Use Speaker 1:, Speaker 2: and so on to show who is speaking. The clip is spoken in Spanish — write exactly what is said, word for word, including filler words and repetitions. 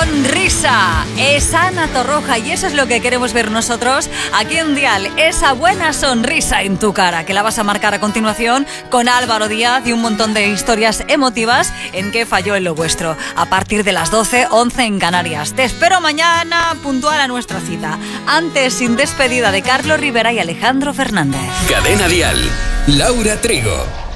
Speaker 1: sonrisa. Es Ana Torroja y eso es lo que queremos ver nosotros aquí en Dial. Esa buena sonrisa en tu cara que la vas a marcar a continuación con Álvaro Díaz y un montón de historias emotivas en que falló en lo vuestro. A partir de las doce, once en Canarias. Te espero mañana puntual a nuestra cita. Antes, sin despedida de Carlos Rivera y Alejandro Fernández.
Speaker 2: Cadena Dial. Laura Trigo.